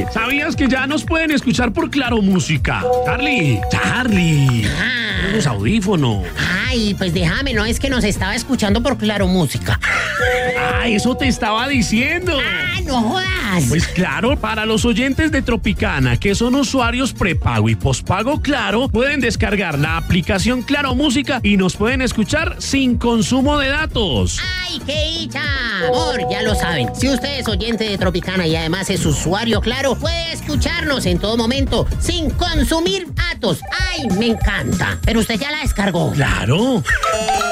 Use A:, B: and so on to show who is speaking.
A: ¿sabías que ya nos pueden escuchar por Claro Música? Charlie. Los audífonos.
B: Ay, pues déjame, no es que nos estaba escuchando por Claro Música.
A: Eso te estaba diciendo.
B: No jodas.
A: Pues claro, para los oyentes de Tropicana, que son usuarios prepago y pospago Claro, pueden descargar la aplicación Claro Música y nos pueden escuchar sin consumo de datos.
B: ¡Ay, qué dicha! Amor, ya lo saben. Si usted es oyente de Tropicana y además es usuario Claro, puede escucharnos en todo momento sin consumir datos. ¡Ay, me encanta! Pero usted ya la descargó.
A: Claro.